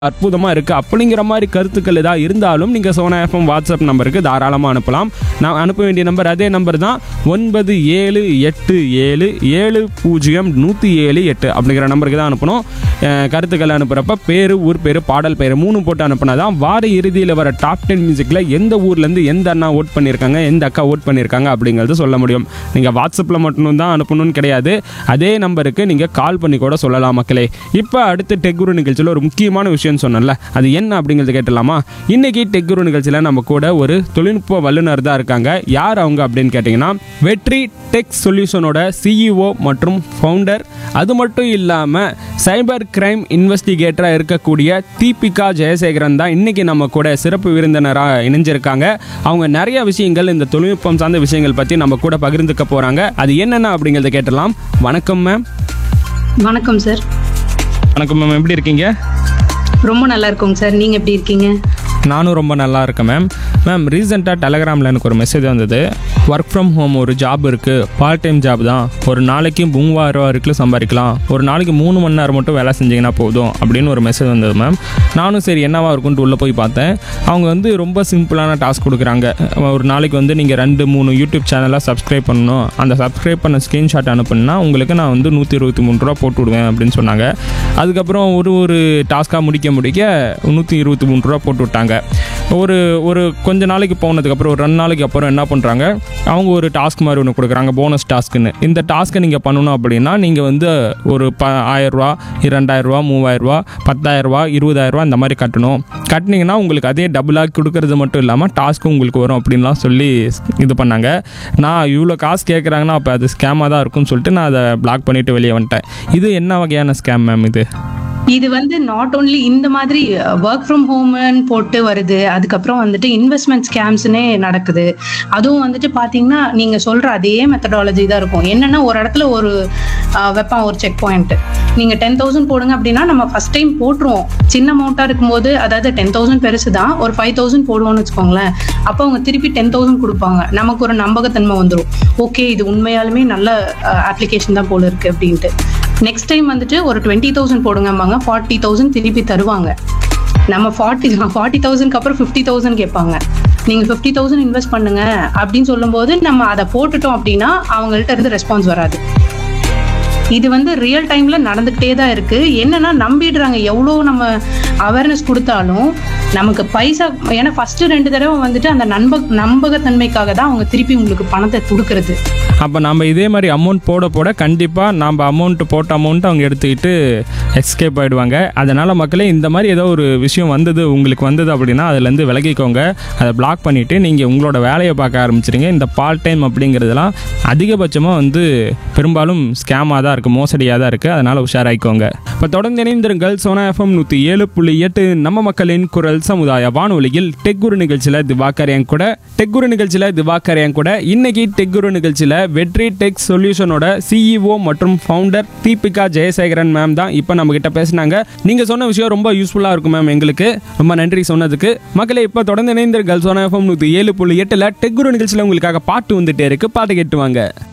அற்புதமாக இருக்குது அப்படிங்கிற மாதிரி கருத்துக்கள் ஏதாவது இருந்தாலும் நீங்கள் சோனா எஃப்எம் வாட்ஸ்அப் நம்பருக்கு தாராளமாக அனுப்பலாம். நான் அனுப்ப வேண்டிய நம்பர் அதே நம்பர் தான் 9787700107 அப்படிங்கிற நம்பருக்கு தான் அனுப்பணும். கருத்துக்களை அனுப்புகிறப்ப பேர், ஊர் பேர், பாடல் பேர் 3 போட்டு அனுப்புனா தான் வார இறுதியில் வர டாப் 10 மியூசிக்கில் எந்த ஊர்லேருந்து எந்த அண்ணா ஓட் பண்ணியிருக்காங்க, எந்த அக்கா ஓட் பண்ணியிருக்காங்க அப்படிங்கிறது சொல்ல முடியும். நீங்கள் வாட்ஸ்அப்பில் மட்டும் தான் அனுப்பணும்னு கிடையாது, அதே நம்பருக்கு நீங்கள் கால் பண்ணி கூட சொல்லலாம் மக்களே. இப்போ அடுத்து டெக்குரு நிகழ்ச்சியில் ஒரு முக்கியமான விஷயம் சொன்னல, அது என்ன அப்படிங்கிறது கேட்டலாமா? இன்னைக்கு டெக்குரு நிகழ்ச்சியில் நம்ம கூட ஒரு தொழில்நுட்ப வல்லுநர் தான் இருக்காங்க. யார் அவங்க அப்படின்னு கேட்டிங்கன்னா, வெற்றி டெக் சொல்யூஷனோட சிஇஓ மற்றும் ஃபவுண்டர். அது மட்டும் இல்லாமல் சைபர் கிரைம் இன்வெஸ்டிகேட்டராக இருக்கக்கூடிய தீபிகா ஜெயசேகரன் தான் இன்னைக்கு நம்ம கூட சிறப்பு விருந்தினராக இணைஞ்சிருக்காங்க. அவங்க நிறைய விஷயங்கள், இந்த தொழில்நுட்பம் சார்ந்த விஷயங்கள் பற்றி நம்ம கூட பகிர்ந்துக்க போகிறாங்க. அது என்னென்ன அப்படிங்கிறத கேட்டலாம். வணக்கம் மேம். வணக்கம் சார். வணக்கம் மேம், எப்படி இருக்கீங்க? ரொம்ப நல்லா இருக்கோங்க சார். நீங்கள் எப்படி இருக்கீங்க? நானும் ரொம்ப நல்லா இருக்கேன் மேம். மேம், ரீசெண்டாக டெலகிராமில் எனக்கு ஒரு மெசேஜ் வந்தது. ஒர்க் ஃப்ரம் ஹோம் ஒரு ஜாப் இருக்குது, பார்ட் டைம் ஜாப் தான், ஒரு நாளைக்கு 3000 ரூபா வரைக்கும் சம்பாதிக்கலாம், ஒரு நாளைக்கு 3 மணி நேரம் மட்டும் வேலை செஞ்சிங்கன்னா போதும் அப்படின்னு ஒரு மெசேஜ் வந்தது மேம். நானும் சரி என்னவா இருக்குன்ட்டு உள்ளே போய் பார்த்தேன். அவங்க ரொம்ப சிம்பிளான டாஸ்க் கொடுக்குறாங்க. ஒரு நாளைக்கு நீங்கள் 2-3 யூடியூப் சேனலாக சப்ஸ்கிரைப் பண்ணணும், அந்த சப்ஸ்கிரைப் பண்ண ஸ்க்ரீன்ஷாட் அனுப்புனா உங்களுக்கு நான் 123 ரூபா போட்டு விடுவேன் அப்படின்னு சொன்னாங்க. அதுக்கப்புறம் ஒரு டாஸ்க்காக முடிக்க 123 ரூபா போட்டு விட்டாங்க. ஒரு கொஞ்ச நாளைக்கு போனதுக்கப்புறம், ஒரு 2 நாளைக்கு அப்புறம் என்ன பண்ணுறாங்க, அவங்க ஒரு டாஸ்க் மாதிரி ஒன்று கொடுக்குறாங்க, போனஸ் டாஸ்க்குன்னு. இந்த டாஸ்க்கை நீங்கள் பண்ணணும் அப்படின்னா நீங்கள் ஒரு 1000 ரூபா, 2000 ரூபா, 3000 ரூபா, 10000 ரூபா, 20000 ரூபா இந்த மாதிரி கட்டணும். கட்டினீங்கன்னா உங்களுக்கு அதே டபுளாக கொடுக்கறது மட்டும் இல்லாமல் டாஸ்க்கும் உங்களுக்கு வரும் அப்படின்லாம் சொல்லி இது பண்ணாங்க. நான் இவ்வளோ காசு கேட்குறாங்கன்னா அப்போ அது ஸ்கேமாக தான் இருக்கும்னு சொல்லிட்டு நான் அதை பிளாக் பண்ணிவிட்டு வெளியே வந்துட்டேன். இது என்ன வகையான ஸ்கேம் மேம் இது? இது நாட் ஓன்லி இந்த மாதிரி ஒர்க் ஃப்ரம் ஹோம்னு போட்டு வருது, அதுக்கப்புறம் இன்வெஸ்ட்மெண்ட் ஸ்கேம்ஸ்னே நடக்குது. அதுவும் பார்த்தீங்கன்னா நீங்கள் சொல்கிற அதே மெத்தடாலஜி தான் இருக்கும். என்னென்னா ஒரு இடத்துல ஒரு வைப்பான் ஒரு செக் பாயிண்ட், நீங்கள் 10,000 போடுங்க அப்படின்னா நம்ம ஃபஸ்ட் டைம் போட்டுருவோம். சின்ன அமௌண்ட்டாக இருக்கும்போது, அதாவது 10,000 பெருசு தான், ஒரு 5,000 போடுவோம்னு வச்சுக்கோங்களேன். அப்போ அவங்க திருப்பி 10,000 கொடுப்பாங்க. நமக்கு ஒரு நம்பகத்தன்மை வந்துடும், ஓகே இது உண்மையாலுமே நல்ல அப்ளிகேஷன் தான் போல இருக்குது அப்படின்ட்டு. நெக்ஸ்ட் டைம் ஒரு 20,000 போடுங்கம்பாங்க, 40,000 திருப்பி தருவாங்க. நம்ம 40,000க்கு அப்புறம் 50,000 கேட்பாங்க. நீங்கள் 50,000 இன்வெஸ்ட் பண்ணுங்க அப்படின்னு சொல்லும்போது நம்ம அதை போட்டுட்டோம் அப்படின்னா அவங்கள்ட்ட இருந்து ரெஸ்பான்ஸ் வராது. இது ரியல் டைம்ல நடந்துகிட்டே தான் இருக்கு. என்னன்னா நம்பிடுறாங்க, எவ்வளோ நம்ம அவேர்னஸ் கொடுத்தாலும் நமக்கு பைசா. ஏன்னா ஃபர்ஸ்ட் 2 தடவை அந்த நம்பகத்தன்மைக்காக தான் அவங்க திருப்பி உங்களுக்கு பணத்தை கொடுக்கறது. அப்போ நம்ம இதே மாதிரி அமௌண்ட் போட கண்டிப்பாக நம்ம போட்ட அமௌண்ட் அவங்க எடுத்துக்கிட்டு எஸ்கேப் ஆகிடுவாங்க. அதனால் மக்களே, இந்த மாதிரி ஏதோ ஒரு விஷயம் உங்களுக்கு வந்தது அப்படின்னா அதுலேருந்து விலகிக்கோங்க. அதை பிளாக் பண்ணிவிட்டு நீங்கள் உங்களோட வேலையை பார்க்க ஆரம்பிச்சிடுங்க. இந்த பார்ட் டைம் அப்படிங்கிறதுலாம் அதிகபட்சமாக பெரும்பாலும் ஸ்கேமாக தான் இருக்குது, மோசடியாக தான் இருக்குது. அதனால் உஷாராயிக்கோங்க. இப்போ தொடர்ந்து இணைந்திருங்கள் சோனா எஃப்எம் 107.8 நம்ம மக்களின் குரல் சமுதாய வானொலியில் டெக்குரு நிகழ்ச்சியில் திவாகர் கூட இன்னைக்கு டெக்குரு நிகழ்ச்சியில் வெற்றி டெக் சொல்யூஷனோட சிஇஓ மற்றும் ஃபவுண்டர் தீபிகா ஜெயசேகரன் மேம் தான் இப்போ நம்ம கிட்ட பேசினாங்க. நீங்க சொன்ன விஷயம் ரொம்ப யூஸ்ஃபுல்லா இருக்கும் மேம், எங்களுக்கு ரொம்ப நன்றி சொன்னதுக்கு. மக்களே, இப்போ தொடர்ந்து இணைந்திருங்கள் சோனா எஃப்எம் 107.8 டெக்குரு நிகழ்ச்சியில் உங்களுக்காக பாட்டு வந்துட்டே இருக்கு, பாட்டு கேட்டுவாங்க.